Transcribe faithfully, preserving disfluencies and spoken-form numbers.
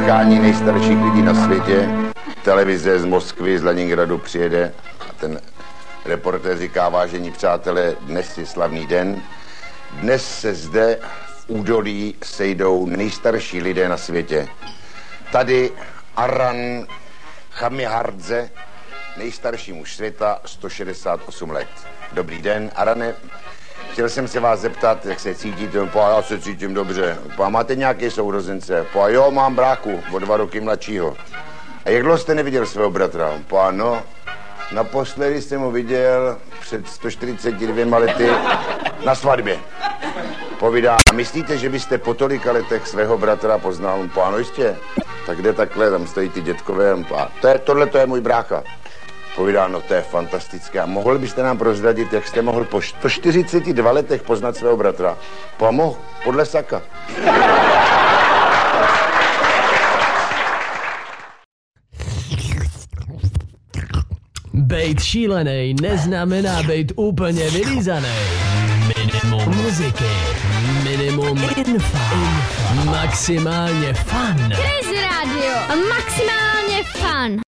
setkání nejstarších lidí na světě. Televize z Moskvy, z Leningradu přijede a ten reportér říká: vážení přátelé, dnes je slavný den. Dnes se zde v údolí sejdou nejstarší lidé na světě. Tady Aran Chamihardze, nejstarší muž světa, sto šedesát osm let. Dobrý den, Arane. Chtěl jsem se vás zeptat, jak se cítíte. Po, já se cítím dobře. Po, máte nějaké sourozence? Po, jo, mám bráchu, o dva roky mladšího. A jak dlouho jste neviděl svého bratra? Po, no, naposledy jsem ho viděl před sto čtyřiceti dvěma lety na svatbě. Povídá: myslíte, že byste po tolika letech svého bratra poznal? Po, ano, jistě. Tak jde takhle, tam stojí ty dětkové. A to je, tohle to je můj brácha. Povídá: no to je fantastické. A mohl byste nám prozradit, jak jste mohl po sto čtyřiceti dvou letech poznat svého bratra? Pomohl, podle Saka. Bejt šílenej neznamená bejt úplně vylízanej. Minimum muziky, minimum infa, maximálně fun. Crazy Radio, maximálně fun.